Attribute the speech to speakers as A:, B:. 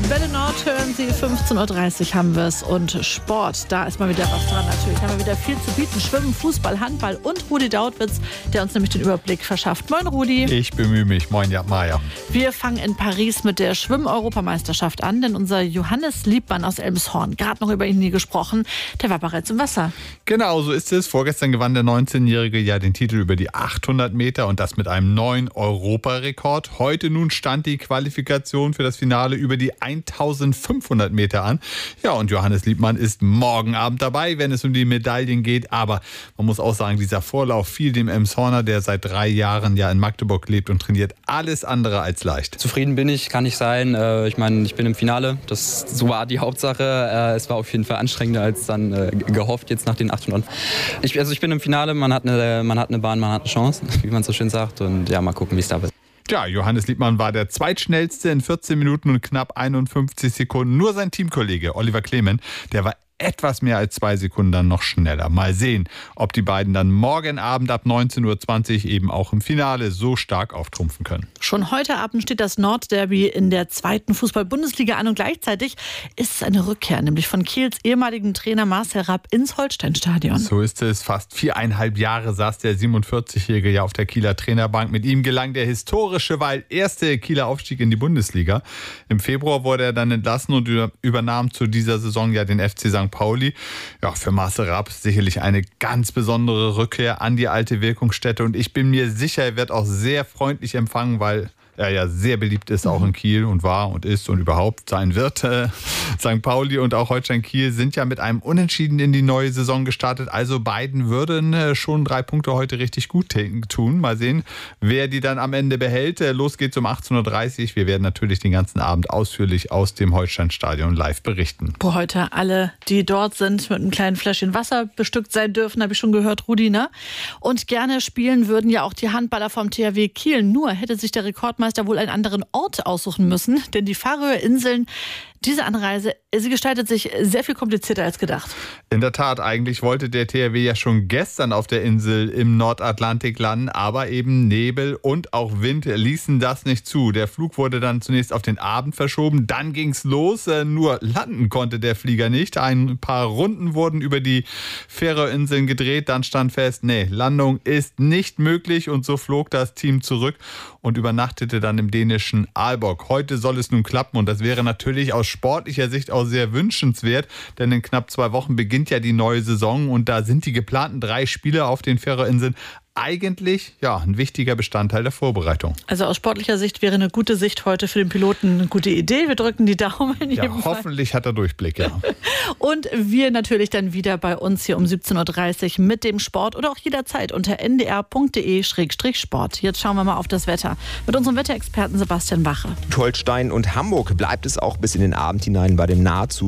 A: Welle Nord hören Sie, 15.30 Uhr haben wir es. Und Sport, da ist mal wieder was dran natürlich. Haben wir wieder viel zu bieten. Schwimmen, Fußball, Handball und Rudi Dautwitz, der uns nämlich den Überblick verschafft. Moin Rudi.
B: Ich bemühe mich. Moin Maja.
A: Wir fangen in Paris mit der Schwimm-Europameisterschaft an, denn unser Johannes Liebmann aus Elmshorn, gerade noch über ihn nie gesprochen, der war bereits im Wasser.
B: Genau, so ist es. Vorgestern gewann der 19-Jährige ja den Titel über die 800 Meter und das mit einem neuen Europarekord. Heute nun stand die Qualifikation für das Finale über die 1500 Meter an. Ja, und Johannes Liebmann ist morgen Abend dabei, wenn es um die Medaillen geht. Aber man muss auch sagen, dieser Vorlauf fiel dem Elmshorner, der seit 3 Jahren ja in Magdeburg lebt und trainiert, alles andere als leicht.
C: Zufrieden bin ich, kann ich sein. Ich meine, ich bin im Finale. So war die Hauptsache. Es war auf jeden Fall anstrengender als dann gehofft jetzt nach den 800. Ich bin im Finale, man hat eine Bahn, man hat eine Chance, wie man so schön sagt. Und ja, mal gucken, wie es da wird.
B: Ja, Johannes Liebmann war der zweitschnellste in 14 Minuten und knapp 51 Sekunden. Nur sein Teamkollege Oliver Clement, der war etwas mehr als 2 Sekunden dann noch schneller. Mal sehen, ob die beiden dann morgen Abend ab 19.20 Uhr eben auch im Finale so stark auftrumpfen können.
A: Schon heute Abend steht das Nordderby in der 2. Fußball-Bundesliga an und gleichzeitig ist es eine Rückkehr, nämlich von Kiels ehemaligen Trainer Marcel Rapp ins Holsteinstadion.
B: So ist es. Fast 4,5 Jahre saß der 47-Jährige ja auf der Kieler Trainerbank. Mit ihm gelang der historische, weil erste Kieler Aufstieg in die Bundesliga. Im Februar wurde er dann entlassen und übernahm zu dieser Saison ja den FC St. Pauli. Ja, für Marcel Rapp sicherlich eine ganz besondere Rückkehr an die alte Wirkungsstätte und ich bin mir sicher, er wird auch sehr freundlich empfangen, weil er ja sehr beliebt ist, auch in Kiel und war und ist und überhaupt sein wird. St. Pauli und auch Holstein Kiel sind ja mit einem Unentschieden in die neue Saison gestartet. Also beiden würden schon 3 Punkte heute richtig gut tun. Mal sehen, wer die dann am Ende behält. Los geht's um 18.30 Uhr. Wir werden natürlich den ganzen Abend ausführlich aus dem Holsteinstadion live berichten.
A: Wo heute alle, die dort sind, mit einem kleinen Fläschchen Wasser bestückt sein dürfen, habe ich schon gehört, Rudi, ne? Und gerne spielen würden ja auch die Handballer vom THW Kiel. Nur hätte sich der Rekordmeister wohl einen anderen Ort aussuchen müssen, denn die Färöer Inseln, diese Anreise, sie gestaltet sich sehr viel komplizierter als gedacht.
B: In der Tat, eigentlich wollte der THW ja schon gestern auf der Insel im Nordatlantik landen, aber eben Nebel und auch Wind ließen das nicht zu. Der Flug wurde dann zunächst auf den Abend verschoben, dann ging's los, nur landen konnte der Flieger nicht. Ein paar Runden wurden über die Färöerinseln gedreht, dann stand fest, Landung ist nicht möglich und so flog das Team zurück und übernachtete dann im dänischen Aalborg. Heute soll es nun klappen und das wäre natürlich aus sportlicher Sicht auch sehr wünschenswert, denn in knapp 2 Wochen beginnt ja die neue Saison und da sind die geplanten 3 Spiele auf den Färöerinseln eigentlich ein wichtiger Bestandteil der Vorbereitung.
A: Also aus sportlicher Sicht wäre eine gute Sicht heute für den Piloten eine gute Idee. Wir drücken die Daumen.
B: Ja, hoffentlich hat er Durchblick, ja.
A: Und wir natürlich dann wieder bei uns hier um 17.30 Uhr mit dem Sport oder auch jederzeit unter ndr.de/sport. Jetzt schauen wir mal auf das Wetter mit unserem Wetterexperten Sebastian Wache.
D: Holstein und Hamburg bleibt es auch bis in den Abend hinein bei dem nahezu